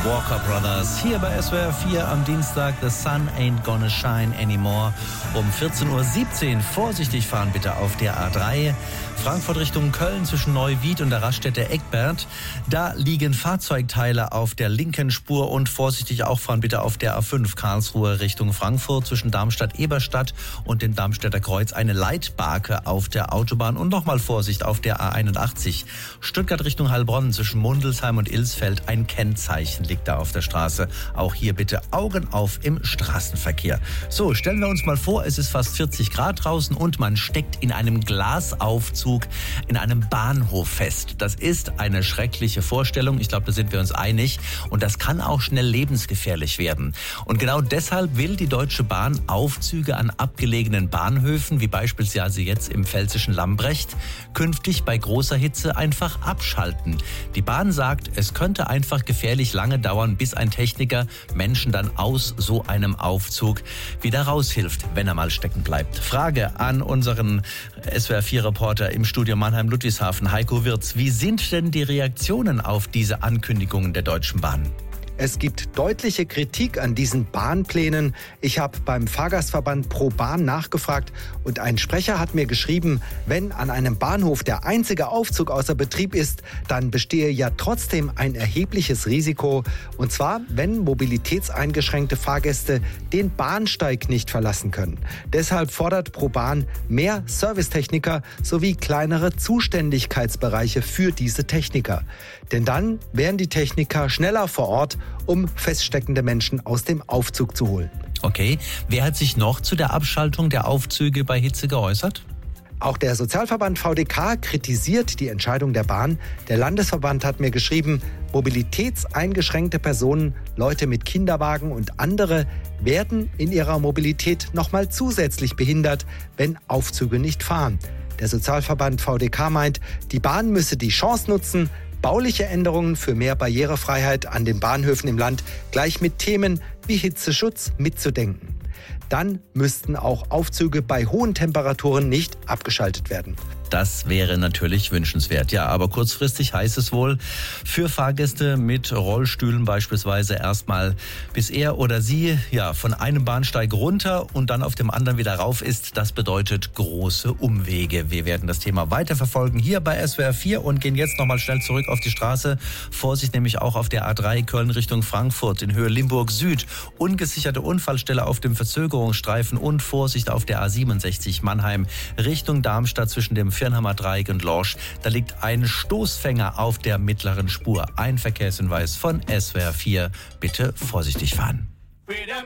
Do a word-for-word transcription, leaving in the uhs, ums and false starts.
Walker Brothers hier bei S W R vier am Dienstag. The sun ain't gonna shine anymore. Um vierzehn Uhr siebzehn. Vorsichtig fahren bitte auf der A drei. Frankfurt Richtung Köln zwischen Neuwied und der Raststätte Eckbert. Da liegen Fahrzeugteile auf der linken Spur und vorsichtig auch fahren bitte auf der A fünf Karlsruhe Richtung Frankfurt zwischen Darmstadt-Eberstadt und dem Darmstädter Kreuz. Eine Leitbarke auf der Autobahn und nochmal Vorsicht auf der A einundachtzig. Stuttgart Richtung Heilbronn zwischen Mundelsheim und Ilsfeld. Ein Kennzeichen liegt da auf der Straße. Auch hier bitte Augen auf im Straßenverkehr. So, stellen wir uns mal vor, es ist fast vierzig Grad draußen und man steckt in einem Glasaufzug in einem Bahnhof fest. Das ist eine schreckliche Vorstellung. Ich glaube, da sind wir uns einig. Und das kann auch schnell lebensgefährlich werden. Und genau deshalb will die Deutsche Bahn Aufzüge an abgelegenen Bahnhöfen, wie beispielsweise jetzt im pfälzischen Lambrecht, künftig bei großer Hitze einfach abschalten. Die Bahn sagt, es könnte einfach gefährlich lange dauern, bis ein Techniker Menschen dann aus so einem Aufzug wieder raushilft, wenn er mal stecken bleibt. Frage an unseren S W R vier Reporter im Studio Mannheim-Ludwigshafen, Heiko Wirz. Wie sind denn die Reaktionen auf diese Ankündigungen der Deutschen Bahn? Es gibt deutliche Kritik an diesen Bahnplänen. Ich habe beim Fahrgastverband Pro Bahn nachgefragt und ein Sprecher hat mir geschrieben, wenn an einem Bahnhof der einzige Aufzug außer Betrieb ist, dann bestehe ja trotzdem ein erhebliches Risiko. Und zwar, wenn mobilitätseingeschränkte Fahrgäste den Bahnsteig nicht verlassen können. Deshalb fordert Pro Bahn mehr Servicetechniker sowie kleinere Zuständigkeitsbereiche für diese Techniker. Denn dann wären die Techniker schneller vor Ort, um feststeckende Menschen aus dem Aufzug zu holen. Okay, wer hat sich noch zu der Abschaltung der Aufzüge bei Hitze geäußert? Auch der Sozialverband V D K kritisiert die Entscheidung der Bahn. Der Landesverband hat mir geschrieben, mobilitätseingeschränkte Personen, Leute mit Kinderwagen und andere werden in ihrer Mobilität nochmal zusätzlich behindert, wenn Aufzüge nicht fahren. Der Sozialverband V D K meint, die Bahn müsse die Chance nutzen, bauliche Änderungen für mehr Barrierefreiheit an den Bahnhöfen im Land gleich mit Themen wie Hitzeschutz mitzudenken. Dann müssten auch Aufzüge bei hohen Temperaturen nicht abgeschaltet werden. Das wäre natürlich wünschenswert. Ja, aber kurzfristig heißt es wohl für Fahrgäste mit Rollstühlen beispielsweise erstmal, bis er oder sie ja von einem Bahnsteig runter und dann auf dem anderen wieder rauf ist. Das bedeutet große Umwege. Wir werden das Thema weiterverfolgen hier bei S W R vier und gehen jetzt nochmal schnell zurück auf die Straße. Vorsicht nämlich auch auf der A drei Köln Richtung Frankfurt in Höhe Limburg Süd. Ungesicherte Unfallstelle auf dem Verzögerungsstreifen und Vorsicht auf der A siebenundsechzig Mannheim Richtung Darmstadt zwischen dem Firnhammer Dreieck und Lorsch. Da liegt ein Stoßfänger auf der mittleren Spur. Ein Verkehrshinweis von S W R vier. Bitte vorsichtig fahren.